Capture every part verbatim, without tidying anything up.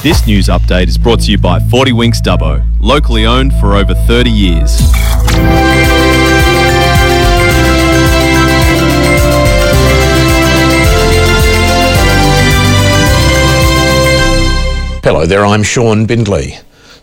This news update is brought to you by forty Winks Dubbo, locally owned for over thirty years. Hello there, I'm Sean Bindley.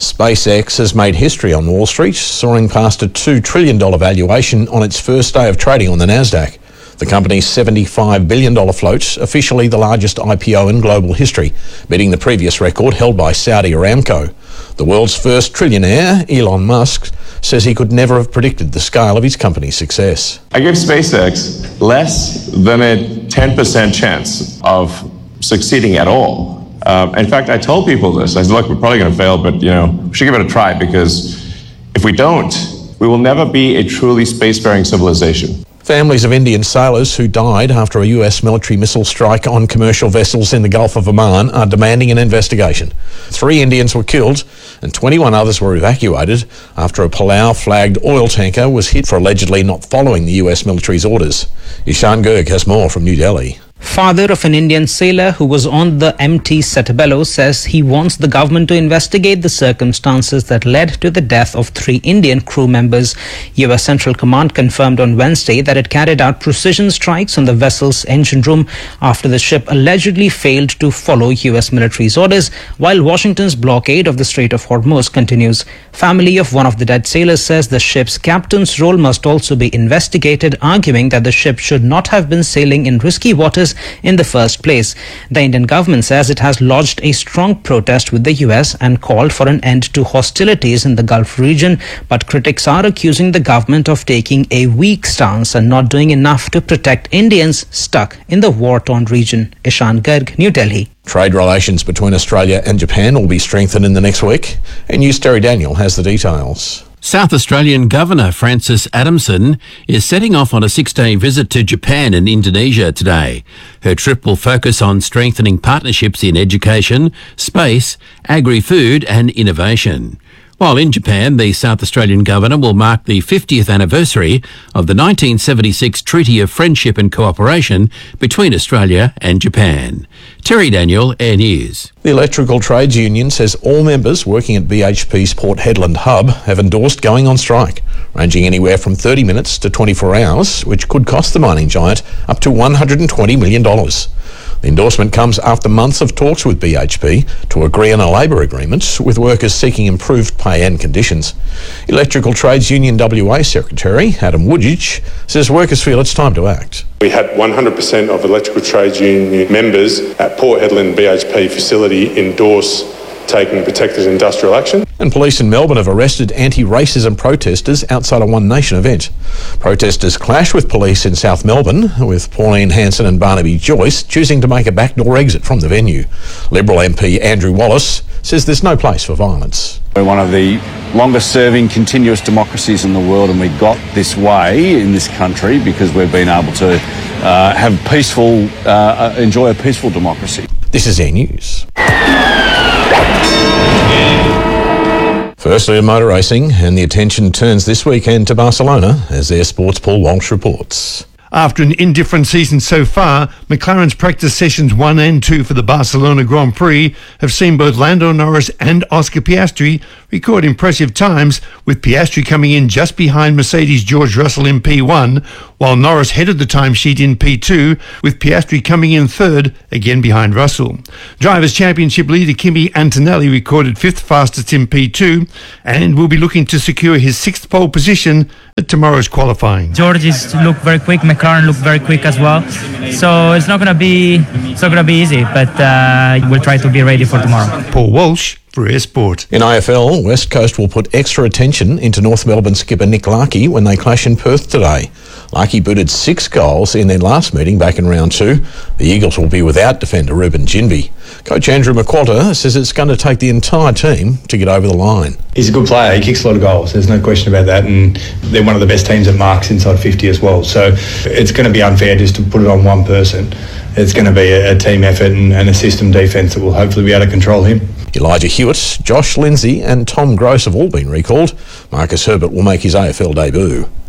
SpaceX has made history on Wall Street, soaring past a two trillion dollars valuation on its first day of trading on the Nasdaq. The company's seventy-five billion dollars float, officially the largest I P O in global history, beating the previous record held by Saudi Aramco. The world's first trillionaire, Elon Musk, says he could never have predicted the scale of his company's success. I give SpaceX less than a ten percent chance of succeeding at all. Uh, in fact, I told people this. I said, look, we're probably going to fail, but, you know, we should give it a try, because if we don't, we will never be a truly spacefaring civilization. Families of Indian sailors who died after a U S military missile strike on commercial vessels in the Gulf of Oman are demanding an investigation. Three Indians were killed and twenty-one others were evacuated after a Palau-flagged oil tanker was hit for allegedly not following the U S military's orders. Ishan Girg has more from New Delhi. Father of an Indian sailor who was on the M T Setabelo says he wants the government to investigate the circumstances that led to the death of three Indian crew members. U S Central Command confirmed on Wednesday that it carried out precision strikes on the vessel's engine room after the ship allegedly failed to follow U S military's orders, while Washington's blockade of the Strait of Hormuz continues. Family of one of the dead sailors says the ship's captain's role must also be investigated, arguing that the ship should not have been sailing in risky waters in the first place. The Indian government says it has lodged a strong protest with the U S and called for an end to hostilities in the Gulf region, but critics are accusing the government of taking a weak stance and not doing enough to protect Indians stuck in the war-torn region. Ishan Garg, New Delhi. Trade relations between Australia and Japan will be strengthened in the next week, and News Terry Daniel has the details. South Australian Governor Frances Adamson is setting off on a six-day visit to Japan and Indonesia today. Her trip will focus on strengthening partnerships in education, space, agri-food and innovation. While in Japan, the South Australian Governor will mark the fiftieth anniversary of the nineteen seventy-six Treaty of Friendship and Cooperation between Australia and Japan. Terry Daniel, Air News. The Electrical Trades Union says all members working at B H P's Port Hedland hub have endorsed going on strike, ranging anywhere from thirty minutes to twenty-four hours, which could cost the mining giant up to one hundred twenty million dollars. The endorsement comes after months of talks with B H P to agree on a labour agreement, with workers seeking improved pay and conditions. Electrical Trades Union W A Secretary Adam Woodgich says workers feel it's time to act. We had one hundred percent of Electrical Trades Union members at Port Hedland B H P facility endorse taking protected industrial action. And police in Melbourne have arrested anti-racism protesters outside a One Nation event. Protesters clashed with police in South Melbourne, with Pauline Hanson and Barnaby Joyce choosing to make a backdoor exit from the venue. Liberal M P Andrew Wallace says there's no place for violence. We're one of the longest serving continuous democracies in the world, and we got this way in this country because we've been able to uh, have peaceful, uh, enjoy a peaceful democracy. This is Air News. Firstly to motor racing, and the attention turns this weekend to Barcelona as Air Sports' Paul Walsh reports. After an indifferent season so far, McLaren's practice sessions one and two for the Barcelona Grand Prix have seen both Lando Norris and Oscar Piastri record impressive times, with Piastri coming in just behind Mercedes' George Russell in P one, while Norris headed the timesheet in P two, with Piastri coming in third, again behind Russell. Drivers' Championship leader Kimi Antonelli recorded fifth fastest in P two and will be looking to secure his sixth pole position at tomorrow's qualifying. George is look very quick, McLaren looked very quick as well, so it's not gonna be it's not gonna be easy, but uh, we'll try to be ready for tomorrow. Paul Walsh for Air Sport. In A F L, West Coast will put extra attention into North Melbourne skipper Nick Larkey when they clash in Perth today. Larkey booted six goals in their last meeting back in round two. The Eagles will be without defender Ruben Ginby. Coach Andrew McQualter says it's going to take the entire team to get over the line. He's a good player. He kicks a lot of goals. There's no question about that. And they're one of the best teams that marks inside fifty as well. So it's going to be unfair just to put it on one person. It's going to be a, a team effort and, and a system defence that will hopefully be able to control him. Elijah Hewitt, Josh Lindsay and Tom Gross have all been recalled. Marcus Herbert will make his A F L debut.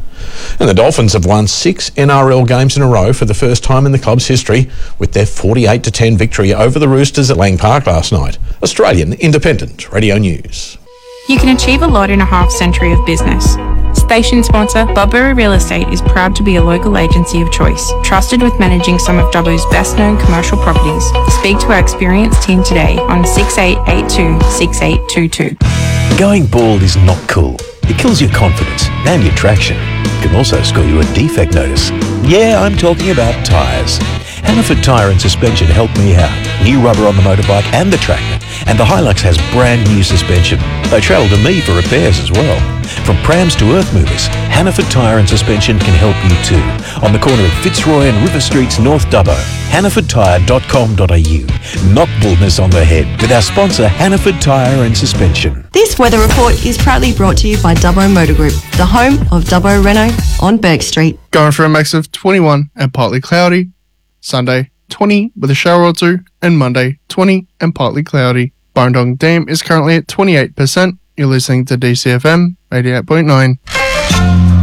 And the Dolphins have won six N R L games in a row for the first time in the club's history with their forty-eight to ten victory over the Roosters at Lang Park last night. Australian Independent Radio News. You can achieve a lot in a half century of business. Station sponsor Budbury Real Estate is proud to be a local agency of choice, trusted with managing some of Dubbo's best-known commercial properties. Speak to our experienced team today on six eight eight two, six eight two two. Going bald is not cool. It kills your confidence and your traction. It can also score you a defect notice. Yeah, I'm talking about tyres. Hannaford Tyre and Suspension helped me out. New rubber on the motorbike and the tractor. And the Hilux has brand new suspension. They travel to me for repairs as well. From prams to earth movers, Hannaford Tyre and Suspension can help you too. On the corner of Fitzroy and River Streets, North Dubbo. hannaford tyre dot com dot a u. Knock baldness on the head with our sponsor Hannaford Tyre and Suspension. This weather report is proudly brought to you by Dubbo Motor Group, the home of Dubbo Renault on Burke Street. Going for a max of twenty-one and partly cloudy. Sunday, twenty with a shower or two, and Monday, twenty and partly cloudy. Boundong Dam is currently at twenty-eight percent. You're listening to D C F M eighty-eight point nine.